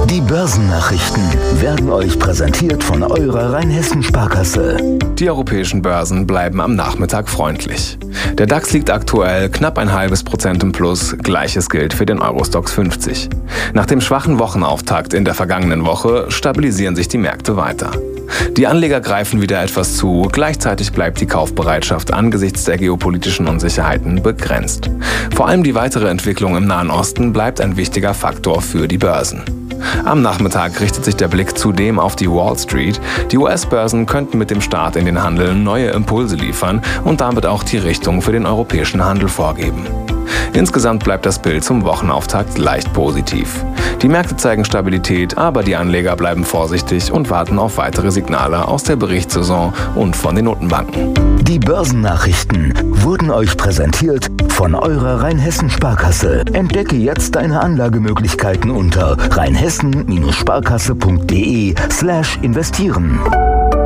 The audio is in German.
Die Börsennachrichten werden euch präsentiert von eurer Rheinhessen-Sparkasse. Die europäischen Börsen bleiben am Nachmittag freundlich. Der DAX liegt aktuell knapp 0,5% im Plus, gleiches gilt für den Eurostoxx 50. Nach dem schwachen Wochenauftakt in der vergangenen Woche stabilisieren sich die Märkte weiter. Die Anleger greifen wieder etwas zu, gleichzeitig bleibt die Kaufbereitschaft angesichts der geopolitischen Unsicherheiten begrenzt. Vor allem die weitere Entwicklung im Nahen Osten bleibt ein wichtiger Faktor für die Börsen. Am Nachmittag richtet sich der Blick zudem auf die Wall Street. Die US-Börsen könnten mit dem Start in den Handel neue Impulse liefern und damit auch die Richtung für den europäischen Handel vorgeben. Insgesamt bleibt das Bild zum Wochenauftakt leicht positiv. Die Märkte zeigen Stabilität, aber die Anleger bleiben vorsichtig und warten auf weitere Signale aus der Berichtssaison und von den Notenbanken. Die Börsennachrichten wurden euch präsentiert von eurer Rheinhessen-Sparkasse. Entdecke jetzt deine Anlagemöglichkeiten unter rheinhessen-sparkasse.de/investieren.